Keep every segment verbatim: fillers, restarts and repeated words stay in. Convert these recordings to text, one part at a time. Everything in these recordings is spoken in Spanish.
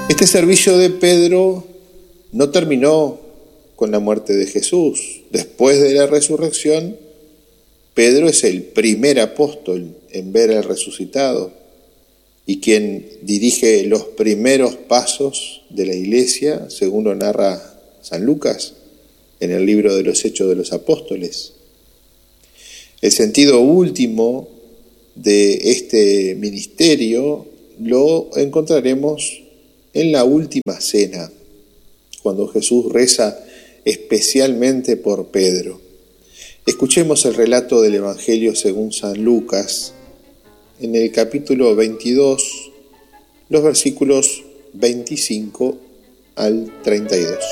Este servicio de Pedro no terminó con la muerte de Jesús. Después de la resurrección, Pedro es el primer apóstol en ver al resucitado y quien dirige los primeros pasos de la iglesia, según lo narra San Lucas en el libro de los Hechos de los Apóstoles. El sentido último de este ministerio lo encontraremos en la última cena, cuando Jesús reza especialmente por Pedro. Escuchemos el relato del Evangelio según San Lucas, en el capítulo veintidós, los versículos veinticinco al treinta y dos.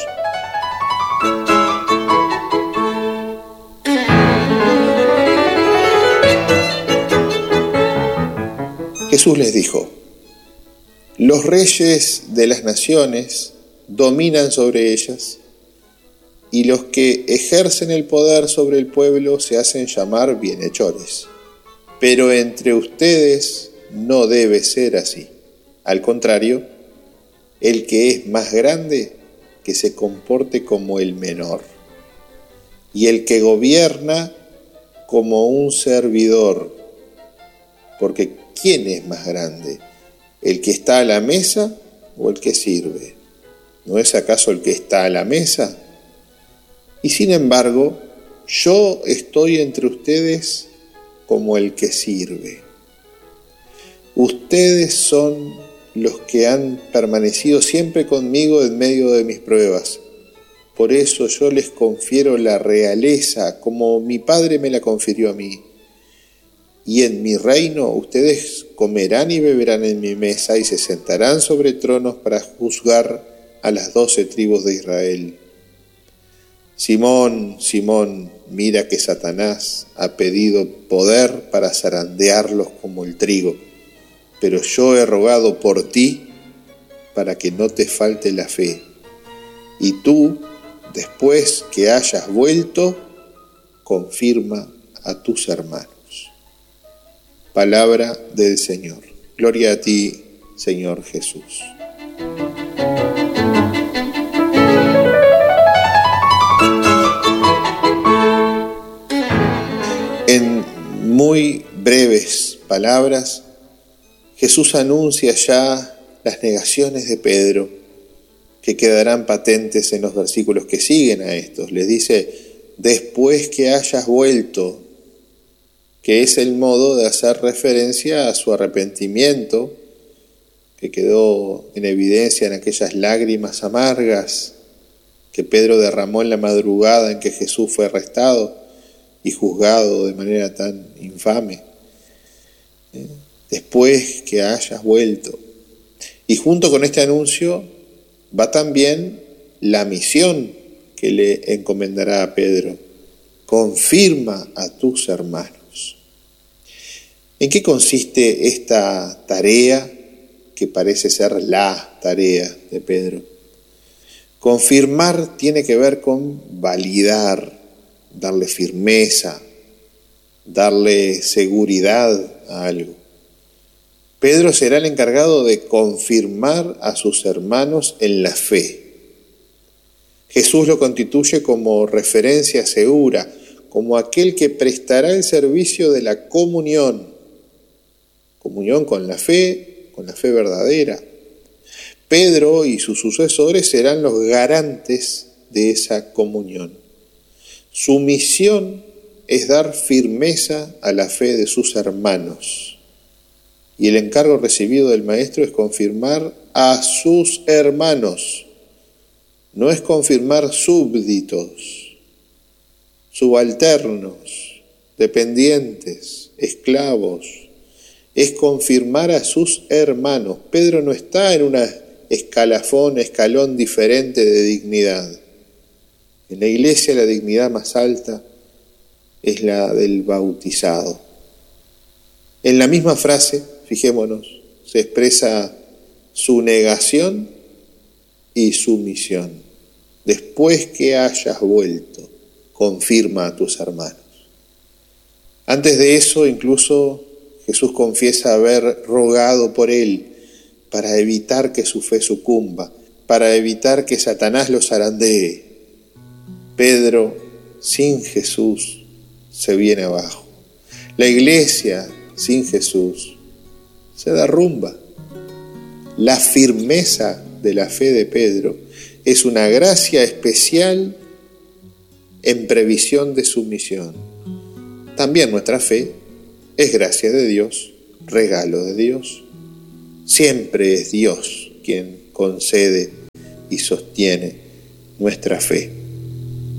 Jesús les dijo: los reyes de las naciones dominan sobre ellas, y los que ejercen el poder sobre el pueblo se hacen llamar bienhechores. Pero entre ustedes no debe ser así. Al contrario, el que es más grande, que se comporte como el menor, y el que gobierna como un servidor. Porque ¿quién es más grande? ¿El que está a la mesa o el que sirve? ¿No es acaso el que está a la mesa? Y sin embargo, yo estoy entre ustedes como el que sirve. Ustedes son los que han permanecido siempre conmigo en medio de mis pruebas. Por eso yo les confiero la realeza, como mi Padre me la confirió a mí. Y en mi reino ustedes comerán y beberán en mi mesa y se sentarán sobre tronos para juzgar a las doce tribus de Israel. Simón, Simón, mira que Satanás ha pedido poder para zarandearlos como el trigo, pero yo he rogado por ti para que no te falte la fe. Y tú, después que hayas vuelto, confirma a tus hermanos. Palabra del Señor. Gloria a ti, Señor Jesús. En muy breves palabras, Jesús anuncia ya las negaciones de Pedro, que quedarán patentes en los versículos que siguen a estos. Les dice: después que hayas vuelto, que es el modo de hacer referencia a su arrepentimiento, que quedó en evidencia en aquellas lágrimas amargas que Pedro derramó en la madrugada en que Jesús fue arrestado y juzgado de manera tan infame. Después que hayas vuelto. Y junto con este anuncio va también la misión que le encomendará a Pedro: confirma a tus hermanos. ¿En qué consiste esta tarea que parece ser la tarea de Pedro? Confirmar tiene que ver con validar, darle firmeza, darle seguridad a algo. Pedro será el encargado de confirmar a sus hermanos en la fe. Jesús lo constituye como referencia segura, como aquel que prestará el servicio de la comunión. Comunión con la fe, con la fe verdadera. Pedro y sus sucesores serán los garantes de esa comunión. Su misión es dar firmeza a la fe de sus hermanos. Y el encargo recibido del Maestro es confirmar a sus hermanos. No es confirmar súbditos, subalternos, dependientes, esclavos. Es confirmar a sus hermanos. Pedro no está en un escalafón, escalón diferente de dignidad. En la iglesia la dignidad más alta es la del bautizado. En la misma frase, fijémonos, se expresa su negación y su misión. Después que hayas vuelto, confirma a tus hermanos. Antes de eso, incluso Jesús confiesa haber rogado por él, para evitar que su fe sucumba, para evitar que Satanás lo zarandee. Pedro, sin Jesús, se viene abajo. La iglesia, sin Jesús, se derrumba. La firmeza de la fe de Pedro es una gracia especial en previsión de su misión. También nuestra fe es gracia de Dios, regalo de Dios. Siempre es Dios quien concede y sostiene nuestra fe.